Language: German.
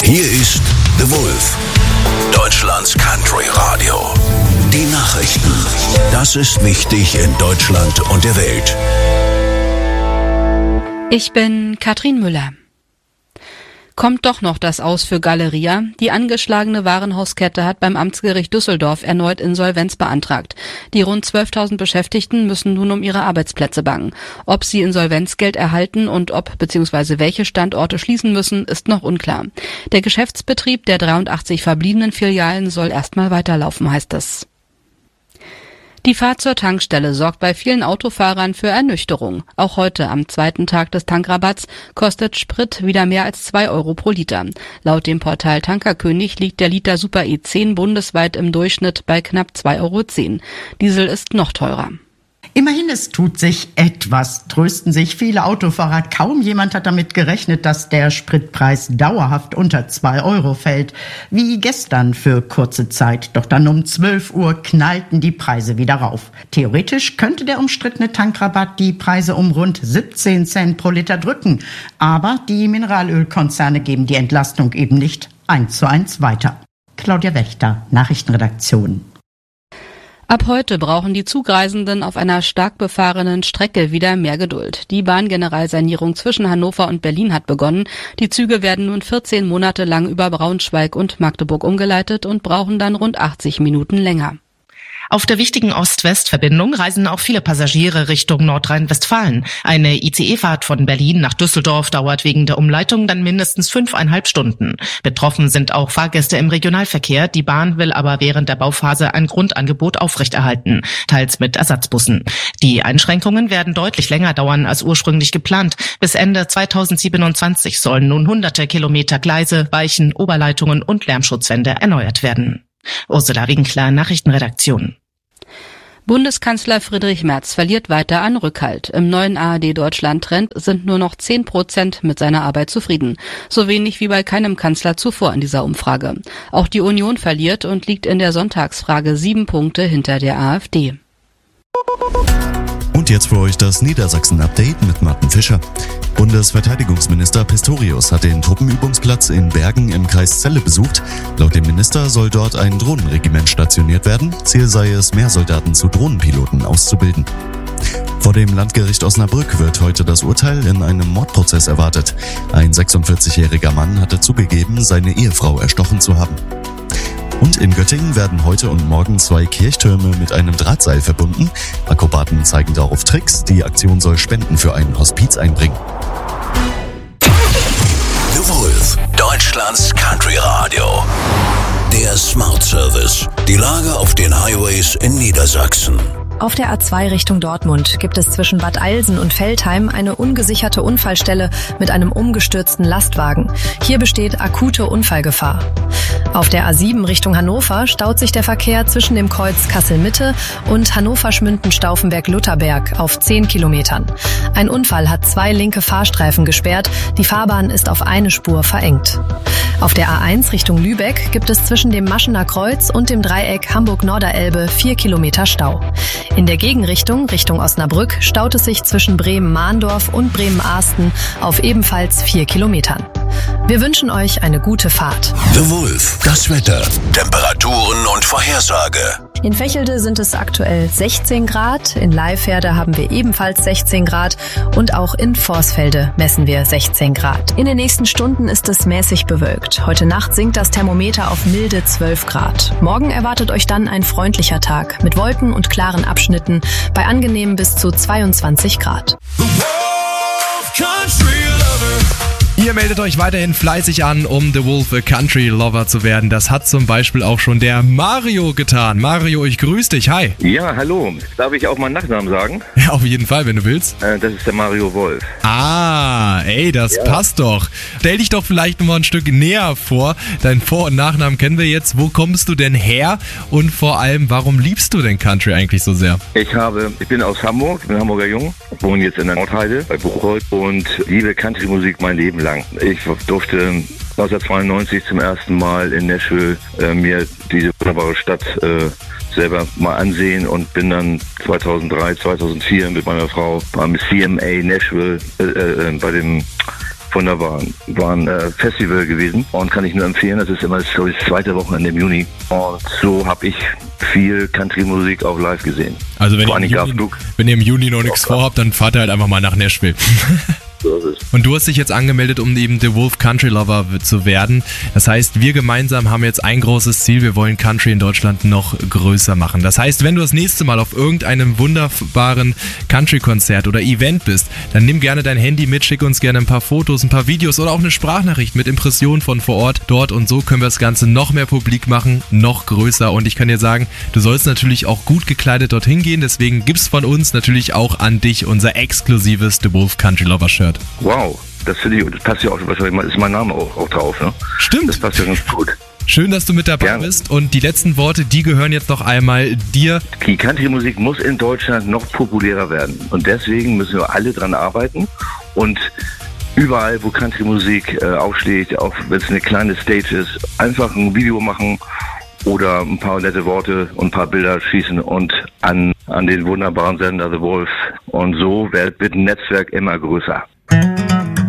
Hier ist The Wolf, Deutschlands Country Radio. Die Nachrichten. Das ist wichtig in Deutschland und der Welt. Ich bin Katrin Müller. Kommt doch noch das Aus für Galeria? Die angeschlagene Warenhauskette hat beim Amtsgericht Düsseldorf erneut Insolvenz beantragt. Die rund 12.000 Beschäftigten müssen nun um ihre Arbeitsplätze bangen. Ob sie Insolvenzgeld erhalten und ob bzw. welche Standorte schließen müssen, ist noch unklar. Der Geschäftsbetrieb der 83 verbliebenen Filialen soll erstmal weiterlaufen, heißt es. Die Fahrt zur Tankstelle sorgt bei vielen Autofahrern für Ernüchterung. Auch heute, am zweiten Tag des Tankrabatts, kostet Sprit wieder mehr als 2 Euro pro Liter. Laut dem Portal Tankerkönig liegt der Liter Super E10 bundesweit im Durchschnitt bei knapp 2,10 Euro. Diesel ist noch teurer. Immerhin, es tut sich etwas, trösten sich viele Autofahrer. Kaum jemand hat damit gerechnet, dass der Spritpreis dauerhaft unter 2 Euro fällt. Wie gestern für kurze Zeit. Doch dann um 12 Uhr knallten die Preise wieder rauf. Theoretisch könnte der umstrittene Tankrabatt die Preise um rund 17 Cent pro Liter drücken. Aber die Mineralölkonzerne geben die Entlastung eben nicht 1:1 weiter. Claudia Wächter, Nachrichtenredaktion. Ab heute brauchen die Zugreisenden auf einer stark befahrenen Strecke wieder mehr Geduld. Die Bahngeneralsanierung zwischen Hannover und Berlin hat begonnen. Die Züge werden nun 14 Monate lang über Braunschweig und Magdeburg umgeleitet und brauchen dann rund 80 Minuten länger. Auf der wichtigen Ost-West-Verbindung reisen auch viele Passagiere Richtung Nordrhein-Westfalen. Eine ICE-Fahrt von Berlin nach Düsseldorf dauert wegen der Umleitung dann mindestens 5,5 Stunden. Betroffen sind auch Fahrgäste im Regionalverkehr. Die Bahn will aber während der Bauphase ein Grundangebot aufrechterhalten, teils mit Ersatzbussen. Die Einschränkungen werden deutlich länger dauern als ursprünglich geplant. Bis Ende 2027 sollen nun hunderte Kilometer Gleise, Weichen, Oberleitungen und Lärmschutzwände erneuert werden. Ursula Winkler, Nachrichtenredaktion. Bundeskanzler Friedrich Merz verliert weiter an Rückhalt. Im neuen ARD-Deutschland-Trend sind nur noch 10% mit seiner Arbeit zufrieden. So wenig wie bei keinem Kanzler zuvor in dieser Umfrage. Auch die Union verliert und liegt in der Sonntagsfrage 7 Punkte hinter der AfD. Und jetzt für euch das Niedersachsen-Update mit Martin Fischer. Bundesverteidigungsminister Pistorius hat den Truppenübungsplatz in Bergen im Kreis Celle besucht. Laut dem Minister soll dort ein Drohnenregiment stationiert werden. Ziel sei es, mehr Soldaten zu Drohnenpiloten auszubilden. Vor dem Landgericht Osnabrück wird heute das Urteil in einem Mordprozess erwartet. Ein 46-jähriger Mann hatte zugegeben, seine Ehefrau erstochen zu haben. Und in Göttingen werden heute und morgen 2 Kirchtürme mit einem Drahtseil verbunden. Akrobaten zeigen darauf Tricks. Die Aktion soll Spenden für ein Hospiz einbringen. The Wolf, Deutschlands Country Radio. Der Smart Service. Die Lage auf den Highways in Niedersachsen. Auf der A2 Richtung Dortmund gibt es zwischen Bad Eilsen und Veltheim eine ungesicherte Unfallstelle mit einem umgestürzten Lastwagen. Hier besteht akute Unfallgefahr. Auf der A7 Richtung Hannover staut sich der Verkehr zwischen dem Kreuz Kassel-Mitte und Hannover-Schmünten-Stauffenberg-Lutherberg auf 10 Kilometern. Ein Unfall hat 2 linke Fahrstreifen gesperrt. Die Fahrbahn ist auf eine Spur verengt. Auf der A1 Richtung Lübeck gibt es zwischen dem Maschener Kreuz und dem Dreieck Hamburg-Norderelbe 4 Kilometer Stau. In der Gegenrichtung, Richtung Osnabrück, staut es sich zwischen Bremen-Mahndorf und Bremen-Ahsten auf ebenfalls 4 Kilometern. Wir wünschen euch eine gute Fahrt. The Wolf, das Wetter, Temperaturen und Vorhersage. In Vechelde sind es aktuell 16 Grad, in Leiferde haben wir ebenfalls 16 Grad und auch in Vorsfelde messen wir 16 Grad. In den nächsten Stunden ist es mäßig bewölkt. Heute Nacht sinkt das Thermometer auf milde 12 Grad. Morgen erwartet euch dann ein freundlicher Tag mit Wolken und klaren Abschnitten bei angenehmen bis zu 22 Grad. Ihr meldet euch weiterhin fleißig an, um The Wolf a Country Lover zu werden. Das hat zum Beispiel auch schon der Mario getan. Mario, ich grüße dich. Hi. Ja, hallo. Darf ich auch meinen Nachnamen sagen? Ja, auf jeden Fall, wenn du willst. Das ist der Mario Wolf. Ah, ey, das passt doch. Stell dich doch vielleicht noch mal ein Stück näher vor. Deinen Vor- und Nachnamen kennen wir jetzt. Wo kommst du denn her? Und vor allem, warum liebst du denn Country eigentlich so sehr? Ich bin aus Hamburg, ich bin Hamburger Jung, wohne jetzt in der Nordheide bei Buchholz und liebe Country-Musik mein Leben lang. Ich durfte 1992 zum ersten Mal in Nashville mir diese wunderbare Stadt selber mal ansehen und bin dann 2003, 2004 mit meiner Frau beim CMA Nashville bei dem Wunderbar. War ein Festival gewesen und kann ich nur empfehlen. Das ist immer das zweite Wochenende im Juni. Und so habe ich viel Country-Musik auch live gesehen. Also wenn ihr im Juni noch nichts vorhabt, dann fahrt ihr halt einfach mal nach Nashville. Und du hast dich jetzt angemeldet, um eben The Wolf Country Lover zu werden. Das heißt, wir gemeinsam haben jetzt ein großes Ziel. Wir wollen Country in Deutschland noch größer machen. Das heißt, wenn du das nächste Mal auf irgendeinem wunderbaren Country-Konzert oder Event bist, dann nimm gerne dein Handy mit, schick uns gerne ein paar Fotos, ein paar Videos oder auch eine Sprachnachricht mit Impressionen von vor Ort dort. Und so können wir das Ganze noch mehr publik machen, noch größer. Und ich kann dir sagen, du sollst natürlich auch gut gekleidet dorthin gehen. Deswegen gibt's von uns natürlich auch an dich unser exklusives The Wolf Country Lover Shirt. Wow, das passt ja auch, wahrscheinlich ist mein Name auch drauf, ne? Stimmt. Das passt ja ganz gut. Schön, dass du mit dabei bist und die letzten Worte, die gehören jetzt noch einmal dir. Die Country-Musik muss in Deutschland noch populärer werden und deswegen müssen wir alle dran arbeiten und überall, wo Country-Musik aufschlägt, auch wenn es eine kleine Stage ist, einfach ein Video machen oder ein paar nette Worte und ein paar Bilder schießen und an den wunderbaren Sender The Wolf. Und so wird ein Netzwerk immer größer.